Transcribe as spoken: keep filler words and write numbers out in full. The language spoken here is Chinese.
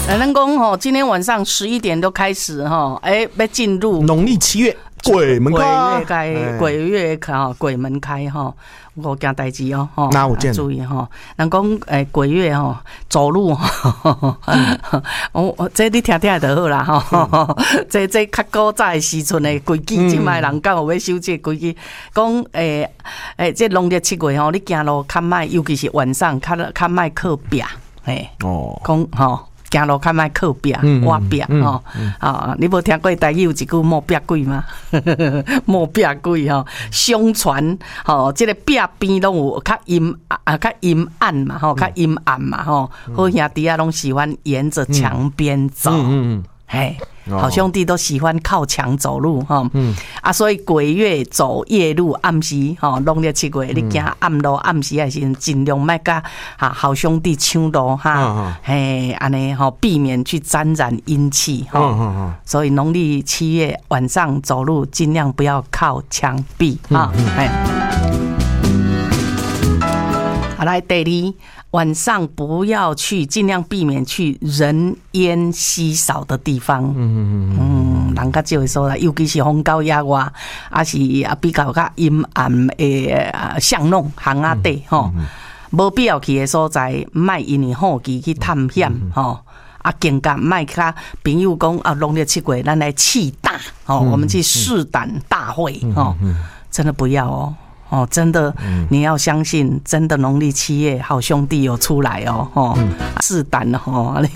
咱讲吼，今天晚上十一点都开始吼，哎，要进入农历七月鬼门开， 鬼月开，鬼月开，鬼门开吼，五件代志哦，吼， 那有见注意吼。人讲诶，鬼月吼，走路吼，我我这你听听就好啦吼。这这较古早的时阵的规矩，即卖人敢有要守这规矩？讲诶诶，这农历七月吼，你行路较莫，尤其是晚上，较较莫靠壁，嘿，哦，讲吼。行路较莫靠壁、挖壁吼，啊！你无听过台语有一句摸壁鬼吗？摸壁鬼吼，相传吼，这个壁边拢有较阴啊，较阴暗嘛吼，较阴暗嘛吼，好兄弟啊，拢喜欢沿着墙边走，嘿。好兄弟都喜欢靠墙走路哈，嗯啊，所以鬼月走夜路，暗时哈，农历七月你行暗路，暗时还是尽量莫甲哈好兄弟抢路哈，嘿，安尼哈，避免去沾染阴气哈。所以农历七月晚上走路，尽量不要靠墙壁哈。哎，好来，第二。晚上不要去，尽量避免去人烟稀少的地方。嗯嗯嗯，人较少会说啦，尤其是风高野外，还是啊比较较阴暗的巷弄巷仔底吼，无必要去的所在，莫因为好奇去探险吼。啊，更加莫甲朋友讲啊，农历七月咱来气大哦，我们去试胆大会哦，真的不要哦。哦，真的，你要相信，真的农历七月好兄弟有出来哦，哦，试胆哦。